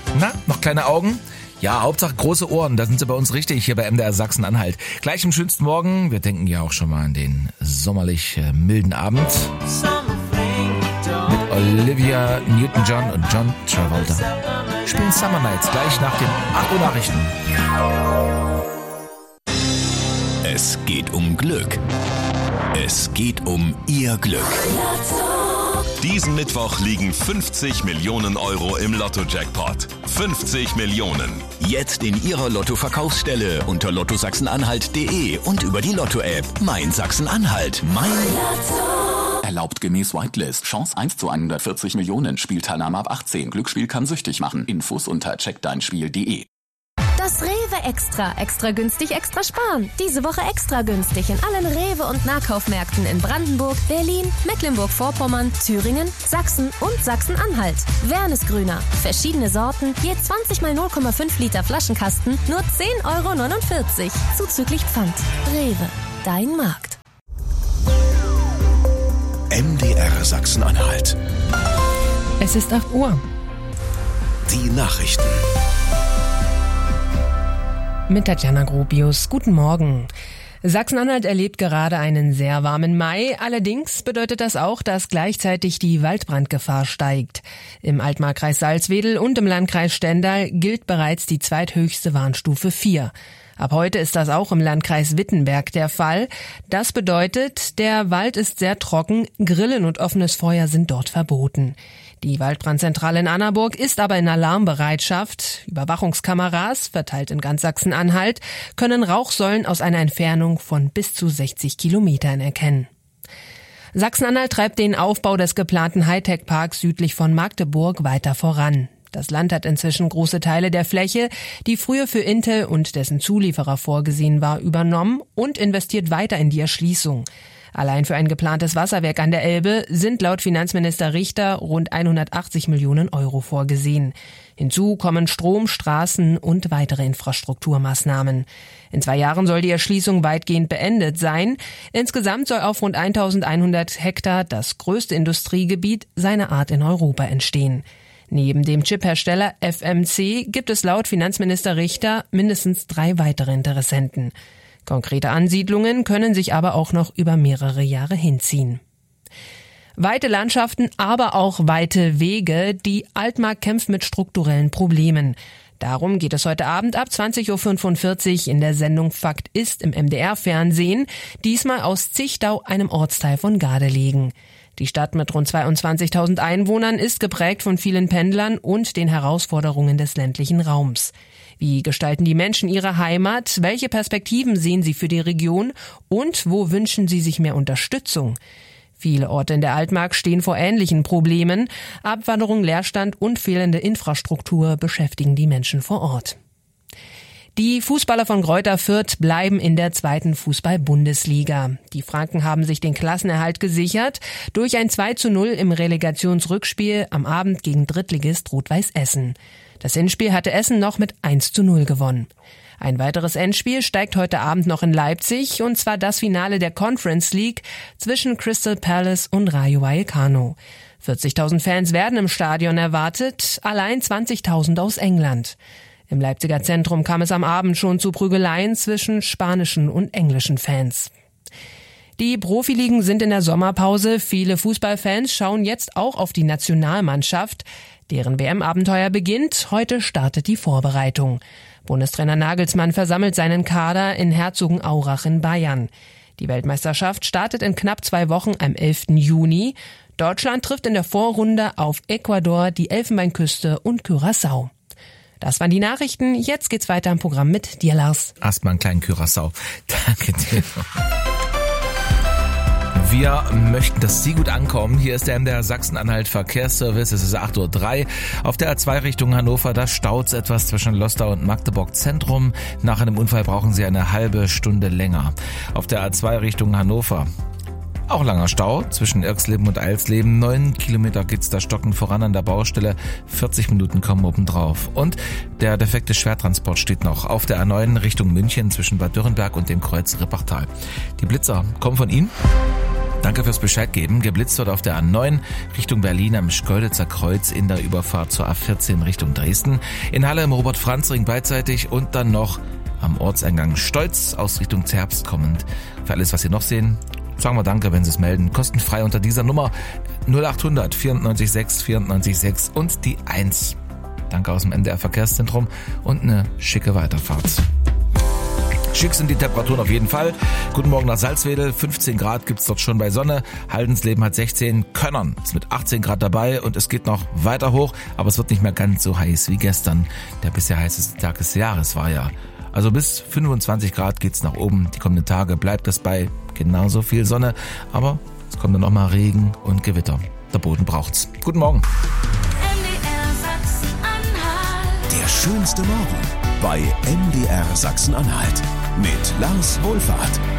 Na, noch kleine Augen? Ja, Hauptsache große Ohren, da sind sie bei uns richtig, hier bei MDR Sachsen-Anhalt. Gleich im schönsten Morgen, wir denken ja auch schon mal an den sommerlich milden Abend. Mit Olivia Newton-John und John Travolta. Spielen Summer Nights gleich nach den 8 Uhr Nachrichten. Es geht um Glück. Es geht um Ihr Glück. Diesen Mittwoch liegen 50 Millionen Euro im Lotto-Jackpot. 50 Millionen. Jetzt in Ihrer Lotto-Verkaufsstelle unter lottosachsenanhalt.de und über die Lotto-App Mein Sachsen-Anhalt. Mein Lotto. Erlaubt gemäß Whitelist. Chance 1 zu 140 Millionen. Spielteilnahme ab 18. Glücksspiel kann süchtig machen. Infos unter checkdeinspiel.de. Das Rewe Extra. Extra günstig, extra sparen. Diese Woche extra günstig in allen Rewe- und Nahkaufmärkten in Brandenburg, Berlin, Mecklenburg-Vorpommern, Thüringen, Sachsen und Sachsen-Anhalt. Wernesgrüner. Verschiedene Sorten, je 20 mal 0,5 Liter Flaschenkasten, nur 10,49 €. Zuzüglich Pfand. Rewe. Dein Markt. MDR Sachsen-Anhalt. Es ist 8 Uhr. Die Nachrichten. Mit Tatjana Gropius. Guten Morgen. Sachsen-Anhalt erlebt gerade einen sehr warmen Mai. Allerdings bedeutet das auch, dass gleichzeitig die Waldbrandgefahr steigt. Im Altmarkkreis Salzwedel und im Landkreis Stendal gilt bereits die zweithöchste Warnstufe 4. Ab heute ist das auch im Landkreis Wittenberg der Fall. Das bedeutet, der Wald ist sehr trocken, Grillen und offenes Feuer sind dort verboten. Die Waldbrandzentrale in Annaburg ist aber in Alarmbereitschaft. Überwachungskameras, verteilt in ganz Sachsen-Anhalt, können Rauchsäulen aus einer Entfernung von bis zu 60 Kilometern erkennen. Sachsen-Anhalt treibt den Aufbau des geplanten Hightech-Parks südlich von Magdeburg weiter voran. Das Land hat inzwischen große Teile der Fläche, die früher für Intel und dessen Zulieferer vorgesehen war, übernommen und investiert weiter in die Erschließung. Allein für ein geplantes Wasserwerk an der Elbe sind laut Finanzminister Richter rund 180 Millionen Euro vorgesehen. Hinzu kommen Strom, Straßen und weitere Infrastrukturmaßnahmen. In 2 Jahren soll die Erschließung weitgehend beendet sein. Insgesamt soll auf rund 1100 Hektar das größte Industriegebiet seiner Art in Europa entstehen. Neben dem Chiphersteller FMC gibt es laut Finanzminister Richter mindestens 3 weitere Interessenten. Konkrete Ansiedlungen können sich aber auch noch über mehrere Jahre hinziehen. Weite Landschaften, aber auch weite Wege. Die Altmark kämpft mit strukturellen Problemen. Darum geht es heute Abend ab 20.45 Uhr in der Sendung Fakt ist im MDR-Fernsehen, diesmal aus Zichtau, einem Ortsteil von Gardelegen. Die Stadt mit rund 22.000 Einwohnern ist geprägt von vielen Pendlern und den Herausforderungen des ländlichen Raums. Wie gestalten die Menschen ihre Heimat? Welche Perspektiven sehen sie für die Region? Und wo wünschen sie sich mehr Unterstützung? Viele Orte in der Altmark stehen vor ähnlichen Problemen. Abwanderung, Leerstand und fehlende Infrastruktur beschäftigen die Menschen vor Ort. Die Fußballer von Greuther Fürth bleiben in der 2. Fußball-Bundesliga. Die Franken haben sich den Klassenerhalt gesichert durch ein 2:0 im Relegationsrückspiel am Abend gegen Drittligist Rot-Weiß Essen. Das Hinspiel hatte Essen noch mit 1:0 gewonnen. Ein weiteres Endspiel steigt heute Abend noch in Leipzig, und zwar das Finale der Conference League zwischen Crystal Palace und Rayo Vallecano. 40.000 Fans werden im Stadion erwartet, allein 20.000 aus England. Im Leipziger Zentrum kam es am Abend schon zu Prügeleien zwischen spanischen und englischen Fans. Die Profiligen sind in der Sommerpause. Viele Fußballfans schauen jetzt auch auf die Nationalmannschaft. Deren WM-Abenteuer beginnt. Heute startet die Vorbereitung. Bundestrainer Nagelsmann versammelt seinen Kader in Herzogenaurach in Bayern. Die Weltmeisterschaft startet in knapp 2 Wochen am 11. Juni. Deutschland trifft in der Vorrunde auf Ecuador, die Elfenbeinküste und Curaçao. Das waren die Nachrichten. Jetzt geht's weiter im Programm mit dir, Lars. Erstmal einen kleinen Curaçao. Danke dir. Wir möchten, dass Sie gut ankommen. Hier ist der MDR Sachsen-Anhalt Verkehrsservice. Es ist 8:03 Uhr. Auf der A2 Richtung Hannover, da staut's etwas zwischen Lostal und Magdeburg Zentrum. Nach einem Unfall brauchen Sie eine halbe Stunde länger. Auf der A2 Richtung Hannover auch langer Stau zwischen Irxleben und Eilsleben. 9 Kilometer geht's da stockend voran an der Baustelle. 40 Minuten kommen obendrauf. Und der defekte Schwertransport steht noch auf der A9 Richtung München zwischen Bad Dürrenberg und dem Kreuz Rippachtal. Die Blitzer kommen von Ihnen. Danke fürs Bescheid geben. Geblitzt wird auf der A9 Richtung Berlin am Schkeuditzer Kreuz in der Überfahrt zur A14 Richtung Dresden. In Halle im Robert-Franz-Ring beidseitig und dann noch am Ortseingang Stolz aus Richtung Zerbst kommend. Für alles, was Sie noch sehen, sagen wir Danke, wenn Sie es melden. Kostenfrei unter dieser Nummer 0800 94 6 94 6 und die 1. Danke aus dem MDR Verkehrszentrum und eine schicke Weiterfahrt. Schick sind die Temperaturen auf jeden Fall. Guten Morgen nach Salzwedel. 15 Grad gibt's dort schon bei Sonne. Haldensleben hat 16. Könnern ist mit 18 Grad dabei und es geht noch weiter hoch. Aber es wird nicht mehr ganz so heiß wie gestern. Der bisher heißeste Tag des Jahres war ja. Also bis 25 Grad geht's nach oben. Die kommenden Tage bleibt es bei genauso viel Sonne. Aber es kommt dann noch mal Regen und Gewitter. Der Boden braucht's. Guten Morgen. Der schönste Morgen bei MDR Sachsen-Anhalt mit Lars Wohlfahrt.